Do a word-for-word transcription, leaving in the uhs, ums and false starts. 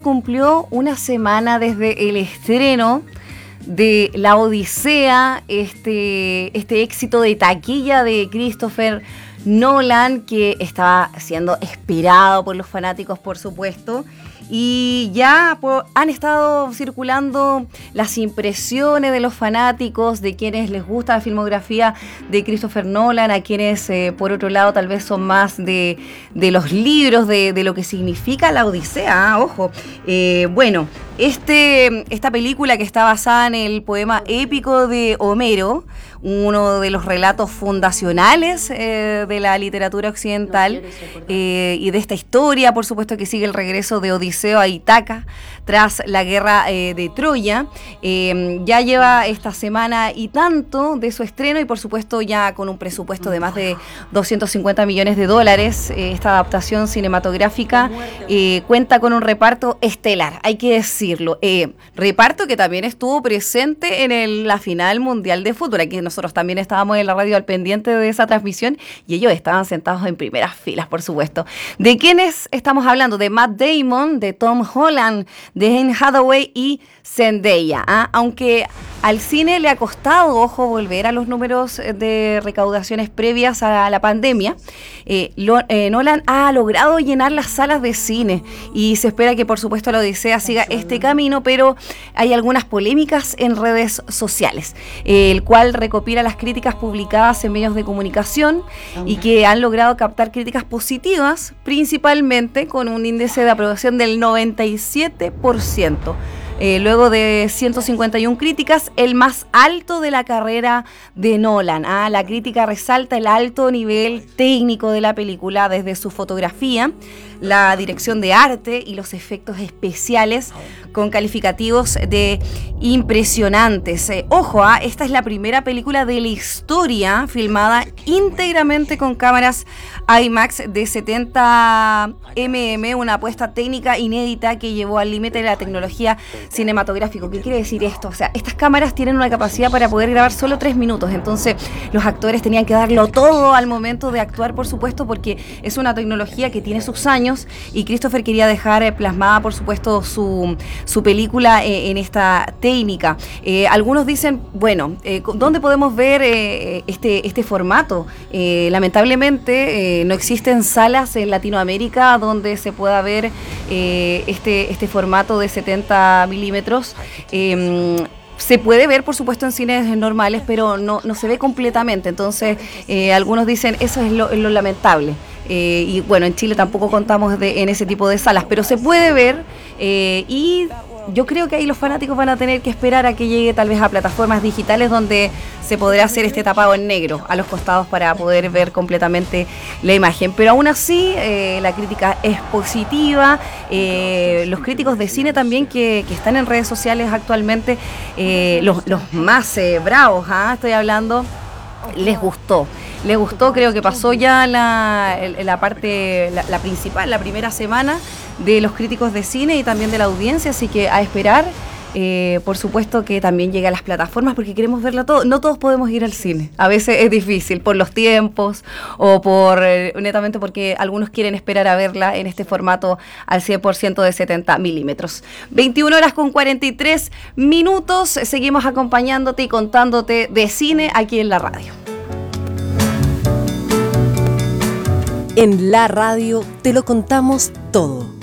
cumplió una semana desde el estreno de La Odisea, este, este éxito de taquilla de Christopher Nolan, que estaba siendo esperado por los fanáticos, por supuesto. Y ya pues, han estado circulando las impresiones de los fanáticos, de quienes les gusta la filmografía de Christopher Nolan, a quienes eh, por otro lado tal vez son más de, de los libros, de, de lo que significa la Odisea, ¿eh? Ojo. Eh, bueno, este, esta película que está basada en el poema épico de Homero, uno de los relatos fundacionales eh, de la literatura occidental, eh, y de esta historia, por supuesto, que sigue el regreso de Odiseo a Ítaca tras la guerra eh, de Troya. Eh, ya lleva esta semana y tanto de su estreno y, por supuesto, ya con un presupuesto de más de doscientos cincuenta millones de dólares. Eh, esta adaptación cinematográfica eh, cuenta con un reparto estelar, hay que decirlo. Eh, reparto que también estuvo presente en el, la final mundial de fútbol. Aquí nosotros también estábamos en la radio al pendiente de esa transmisión y ellos estaban sentados en primeras filas, por supuesto. ¿De quiénes estamos hablando? De Matt Damon, de Tom Holland, de Anne Hathaway y Zendaya. ¿ah? Aunque al cine le ha costado, ojo, volver a los números de recaudaciones previas a la pandemia, eh, lo, eh, Nolan ha logrado llenar las salas de cine y se espera que, por supuesto, la Odisea siga este camino, pero hay algunas polémicas en redes sociales, eh, el cual recopila las críticas publicadas en medios de comunicación y que han logrado captar críticas positivas, principalmente con un índice de aprobación del noventa y siete por ciento. Eh, luego de ciento cincuenta y una críticas, el más alto de la carrera de Nolan. Ah, la crítica resalta el alto nivel técnico de la película, desde su fotografía, la dirección de arte y los efectos especiales, con calificativos de impresionantes. Eh, ojo, ah, esta es la primera película de la historia filmada íntegramente con cámaras IMAX de setenta milímetros, una apuesta técnica inédita que llevó al límite de la tecnología cinematográfica. ¿Qué quiere decir esto? O sea, estas cámaras tienen una capacidad para poder grabar solo tres minutos, entonces los actores tenían que darlo todo al momento de actuar, por supuesto, porque es una tecnología que tiene sus años y Christopher quería dejar eh, plasmada, por supuesto, su, su película eh, en esta técnica. Eh, algunos dicen, bueno, eh, ¿dónde podemos ver eh, este, este formato? Eh, lamentablemente eh, no existen salas en Latinoamérica donde se pueda ver eh, este, este formato de setenta milímetros. Eh, Se puede ver, por supuesto, en cines normales, pero no, no se ve completamente. Entonces, eh, algunos dicen, eso es lo, es lo lamentable. Eh, y bueno, en Chile tampoco contamos de, en ese tipo de salas, pero se puede ver eh, y yo creo que ahí los fanáticos van a tener que esperar a que llegue tal vez a plataformas digitales donde se podrá hacer este tapado en negro a los costados para poder ver completamente la imagen. Pero aún así, eh, la crítica es positiva. Eh, los críticos de cine también que, que están en redes sociales actualmente, eh, los, los más eh, bravos, ¿ah? estoy hablando, les gustó. Les gustó, creo que pasó ya la, la parte, la, la principal, la primera semana de los críticos de cine y también de la audiencia, así que a esperar, eh, por supuesto que también llegue a las plataformas porque queremos verla todo. No todos podemos ir al cine, a veces es difícil por los tiempos o por eh, netamente porque algunos quieren esperar a verla en este formato al cien por ciento de setenta milímetros. veintiuna horas con cuarenta y tres minutos, seguimos acompañándote y contándote de cine aquí en la radio. En la radio te lo contamos todo.